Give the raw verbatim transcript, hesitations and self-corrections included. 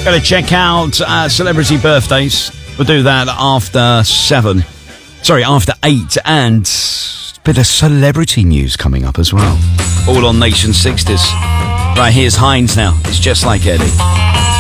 Gotta check out uh, celebrity birthdays. We'll do that after seven. Sorry, after eight. And a bit of celebrity news coming up as well. All on Nation sixties. Right, here's Hines now. It's Just Like Eddie.